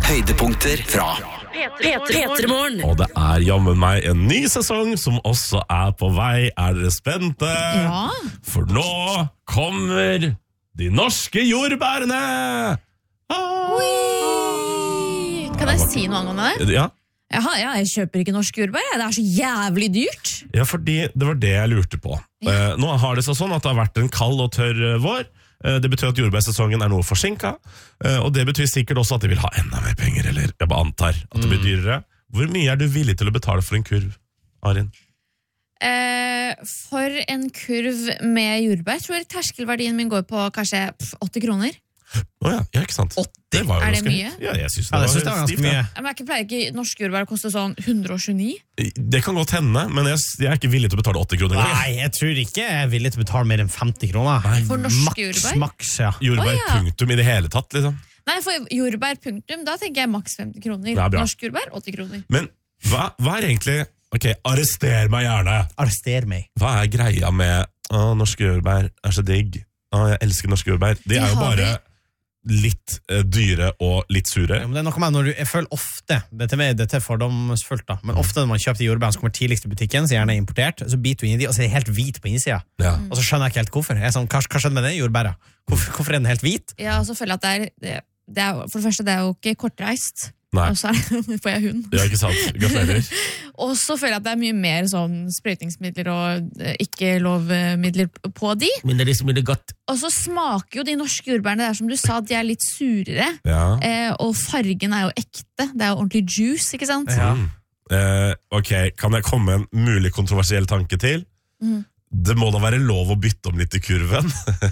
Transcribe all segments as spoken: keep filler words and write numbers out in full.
Høydepunkter fra P-morgen. Og det er jammen meg en ny sesong som også er på vei. Er dere spente? Ja. For nå kommer de norske jordbærene! Ah! Kan jeg si noe angående det? Ja. Jaha, ja, jeg kjøper ikke norsk jordbær. Det er så jævlig dyrt. ja, fordi det var det jeg lurte på. Eh, nå har det seg sånn at det har vært en kald og tørr eh, vår. Eh, det betyr at jordbærsesongen er noe forsinket. Eh, og det betyr sikkert også at de vil ha enda mer penger, eller jeg bare antar at det blir dyrere. Hvor mye er du villig til å betale for en kurv, Arin? Eh, for en kurv med jordbær tror jeg terskelverdien min går på kanskje pff, åtti kroner. Åja, ja, ikke sant? Det var jo Er det ganske- mye? Ja, jeg synes det, Ja, var jeg synes det var ganske stivt, ja. mye. Men jeg ikke pleier ikke norsk jordbær å koste sånn hundre og tjueni. Det kan godt hende, men jeg, jeg er ikke villig til å betale åtti kroner. Nei, jeg tror ikke jeg er villig til å betale mer enn femti kroner. For norske Maks, jordbær? maks, ja. Jordbær Å, ja. punktum i det hele tatt, liksom. Nei, for jordbær punktum, da tenker jeg maks femti kroner. Ja, bra. Norsk jordbær, åtti kroner. Men hva, hva er egentlig... Ok, arrester meg gjerne. Arrester meg. Hva er greia med å, norske jordbær er så digg? Å, jeg elsker norske jordbær. De De er jo har bare litt eh, dyre og litt sure. Ja, men det er noe med når du, jeg føler ofte, dette er, dette er fordomsfullt da, men ofte når man kjøper de jordbærene som kommer tidligst i butikken, så gjerne er importert, så biter du inn i de, og så er det helt hvit på innsida. Ja. Og så skjønner jeg ikke helt hvorfor. Jeg er sånn, hva, hva skjedde med den jordbæra? Hvorfor, hvorfor er den helt hvit? Ja, og så føler jeg at det er, det, det er For det første, det er jo ikke kortreist. Nei. Og så er det, får jeg hund. Ja, ikke sant? Gratulerer. Og så føler jeg at det er mye mer sånn sprøytingsmidler og eh, ikke-lovmidler på de. Men det er liksom det godt. Og så smaker jo de norske jordbærene, det er som du sa, de er litt surere. Ja. Eh, og fargen er jo ekte. Det er jo ordentlig juice, ikke sant? Ja. Mm. Eh, ok, kan jeg komme med en mulig kontroversiell tanke til? Mhm. Det må da være lov å bytte om litt i kurven.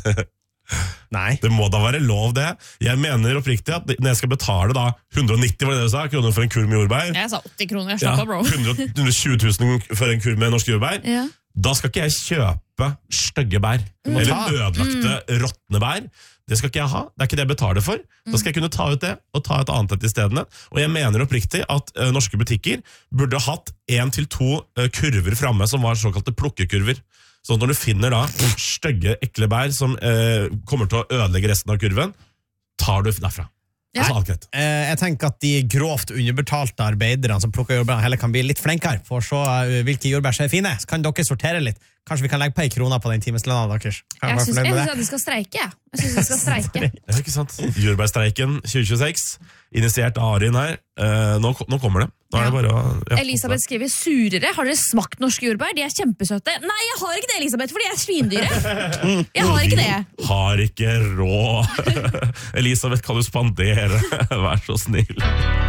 Nei. Det må da være lov det. Jeg mener oppriktig at når jeg skal betale da hundre og nitti var det det du sa, kroner for en kurv med jordbær, Jeg sa åtti kroner, ja, slapp av, bro. hundre hundre og tjue tusen for en kurv med norske jordbær, Ja. da skal ikke jeg kjøpe stygge bær, må eller ta. ødelagte, råtne bær. Det skal ikke jeg ha, det er ikke det jeg betaler for. Da skal jeg kunne ta ut det, og ta et annet et i stedene. Og jeg mener oppriktig at uh, norske butikker burde hatt en til to uh, kurver fremme som var såkalte plukkekurver. Så når du finner da stygge, ekle bær som uh, kommer til å ødelegge resten av kurven, tar du derfra. Ja. Altså alt greit. Eh, jeg tenker at de grovt underbetalte arbeiderne som plukker jordbær heller kan bli litt flinkere for å se eh, hvilke jordbær som er fine. Så kan dere sortere litt. Kanskje vi kan legge på en krone på den timeslønna deres. Kan Jeg være syns fornøyd jeg med synes det? at de skal streike. jeg. Jeg synes de skal streike. Ja, ikke sant? Jordbærstreiken tjue tjueseks, initiert av Arin her. Eh, nå, nå kommer det. Nå er det bare å... Ja. Elisabeth skriver surere. Har dere smakt norske jordbær? De er kjempesøte. Nei, jeg har ikke det, Elisabeth, for de er svindyre. Jeg har ikke det. Har ikke råd. Elisabeth, kan du spandere? Vær så snill.